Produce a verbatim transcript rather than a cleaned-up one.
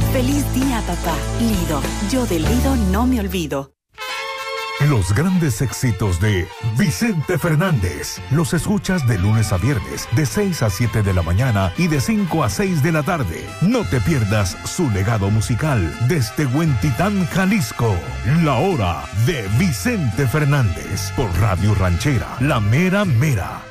Feliz día, papá. Lido, yo de Lido no me olvido. Los grandes éxitos de Vicente Fernández los escuchas de lunes a viernes de seis a siete de la mañana y de cinco a seis de la tarde. No te pierdas su legado musical desde Huentitán, Jalisco. La hora de Vicente Fernández por Radio Ranchera, La Mera Mera.